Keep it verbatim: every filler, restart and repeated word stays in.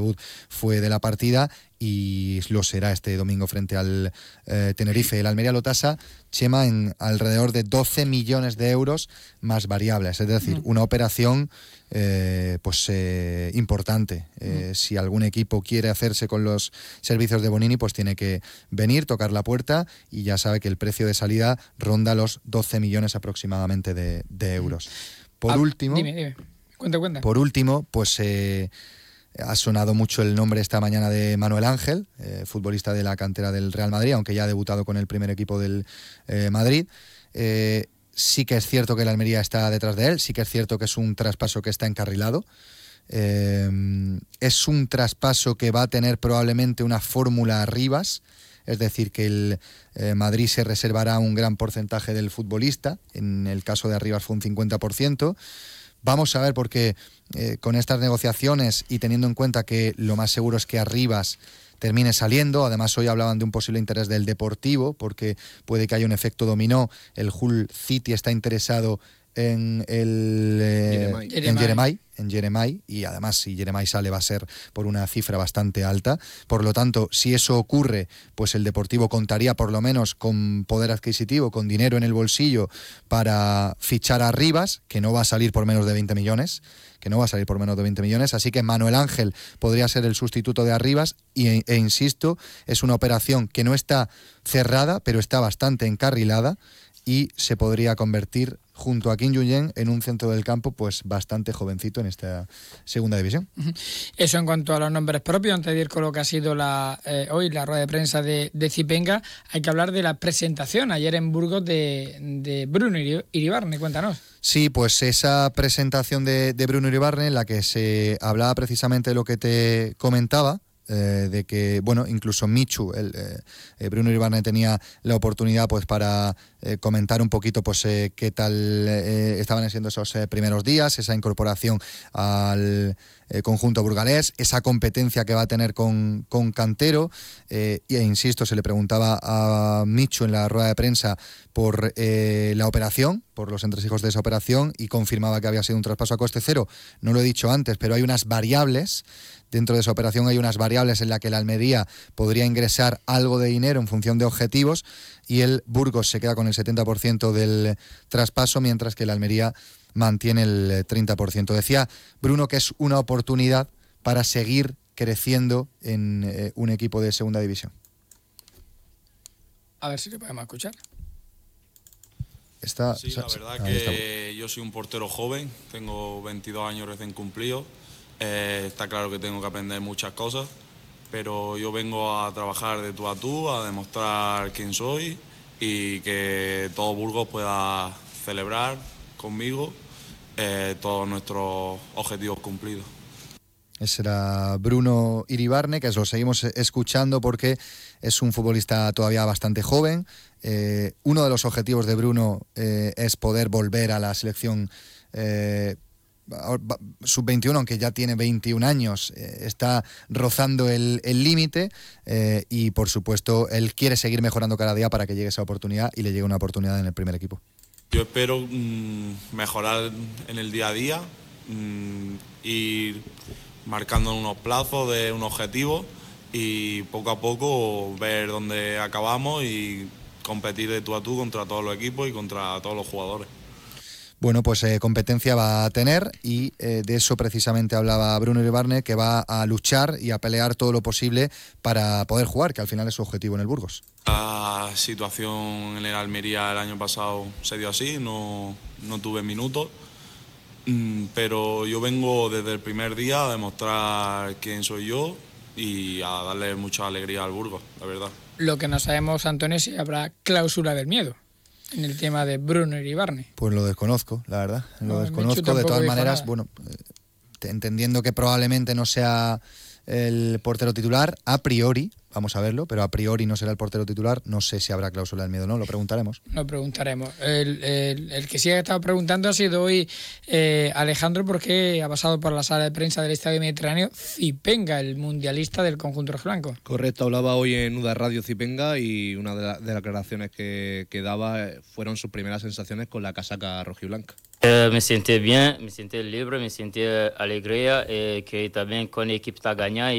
debut fue de la partida y lo será este domingo frente al eh, Tenerife. El Almería lo tasa, Chema, en alrededor de doce millones de euros más variables, es decir, mm. una operación eh, pues eh, importante. Eh, mm. Si algún equipo quiere hacerse con los servicios de Bonini, pues tiene que venir, tocar la puerta, y ya sabe que el precio de salida ronda los doce millones aproximadamente de, de euros. Por ah, último, dime, dime. Cuenta, cuenta. Por último, pues eh, ha sonado mucho el nombre esta mañana de Manuel Ángel, eh, futbolista de la cantera del Real Madrid, aunque ya ha debutado con el primer equipo del eh, Madrid. Eh, sí que es cierto que el Almería está detrás de él, sí que es cierto que es un traspaso que está encarrilado. Eh, es un traspaso que va a tener probablemente una fórmula Rivas, es decir, que el eh, Madrid se reservará un gran porcentaje del futbolista. En el caso de Arribas fue un cincuenta por ciento. Vamos a ver, porque eh, con estas negociaciones y teniendo en cuenta que lo más seguro es que Arribas termine saliendo, además hoy hablaban de un posible interés del Deportivo, porque puede que haya un efecto dominó. El Hull City está interesado en el eh, en Jeremai, en Jeremai, y además si Jeremai sale va a ser por una cifra bastante alta. Por lo tanto, si eso ocurre, pues el Deportivo contaría por lo menos con poder adquisitivo, con dinero en el bolsillo para fichar a Rivas, que no va a salir por menos de veinte millones, que no va a salir por menos de veinte millones, así que Manuel Ángel podría ser el sustituto de Arribas y, e, e insisto, es una operación que no está cerrada, pero está bastante encarrilada y se podría convertir junto a Kim Jong-un en un centro del campo pues bastante jovencito en esta segunda división. Eso en cuanto a los nombres propios. Antes de ir con lo que ha sido la eh, hoy la rueda de prensa de, de Zipenga, hay que hablar de la presentación ayer en Burgos de, de Bruno Iribarne. Cuéntanos. Sí, pues esa presentación de, de Bruno Iribarne, en la que se hablaba precisamente de lo que te comentaba, Eh, de que, bueno, incluso Michu, el, eh, Bruno Iribarne tenía la oportunidad pues para eh, comentar un poquito pues eh, qué tal eh, estaban siendo esos eh, primeros días, esa incorporación al eh, conjunto burgalés, esa competencia que va a tener con, con Cantero, eh, e insisto, se le preguntaba a Michu en la rueda de prensa por eh, la operación, por los entresijos de esa operación, y confirmaba que había sido un traspaso a coste cero. No lo he dicho antes, pero hay unas variables. Dentro de esa operación hay unas variables en las que la Almería podría ingresar algo de dinero en función de objetivos, y el Burgos se queda con el setenta por ciento del traspaso, mientras que la Almería mantiene el treinta por ciento. Decía Bruno que es una oportunidad para seguir creciendo en eh, un equipo de segunda división. A ver si le podemos escuchar. Está, sí, la verdad que yo soy un portero joven, tengo veintidós años recién cumplidos. Eh, está claro que tengo que aprender muchas cosas, pero yo vengo a trabajar de tú a tú, a demostrar quién soy y que todo Burgos pueda celebrar conmigo eh, todos nuestros objetivos cumplidos. Ese era Bruno Iribarne, que lo seguimos escuchando porque es un futbolista todavía bastante joven. Eh, uno de los objetivos de Bruno eh, es poder volver a la selección eh, sub veintiuno, aunque ya tiene veintiún años, eh, está rozando el límite eh, y por supuesto él quiere seguir mejorando cada día para que llegue esa oportunidad y le llegue una oportunidad en el primer equipo. Yo espero mmm, mejorar en el día a día, mmm, ir marcando unos plazos de un objetivo y poco a poco ver dónde acabamos y competir de tú a tú contra todos los equipos y contra todos los jugadores. Bueno, pues eh, competencia va a tener y eh, de eso precisamente hablaba Bruno Iribarne, que va a luchar y a pelear todo lo posible para poder jugar, que al final es su objetivo en el Burgos. La situación en el Almería el año pasado se dio así, no, no tuve minutos, pero yo vengo desde el primer día a demostrar quién soy yo y a darle mucha alegría al Burgos, la verdad. Lo que no sabemos, Antonio, es si habrá cláusula del miedo en el tema de Bruno Iribarne. Pues lo desconozco, la verdad. Lo no, desconozco. De todas maneras, nada. bueno, eh, entendiendo que probablemente no sea el portero titular, a priori, vamos a verlo, pero a priori no será el portero titular, no sé si habrá cláusula del miedo o no, lo preguntaremos. Lo preguntaremos. El, el, el que sí ha estado preguntando ha sido hoy eh, Alejandro, porque ha pasado por la sala de prensa del Estadio Mediterráneo Zipenga, el mundialista del conjunto rojiblanco. Correcto, hablaba hoy en U D A Radio Zipenga y una de, la, de las declaraciones que, que daba fueron sus primeras sensaciones con la casaca rojiblanca. Eh, me sentí bien, me sentí libre, me sentí alegría, eh, que también con el equipo está ganando.